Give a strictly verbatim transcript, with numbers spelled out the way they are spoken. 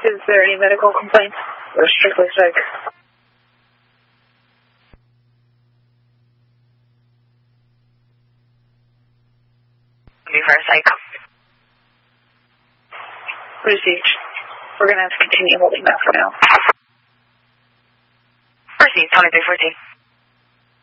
Is there any medical complaints? Or strictly psych? For psych. Received. We're going to have to continue holding that for now. Received, twenty-three fourteen.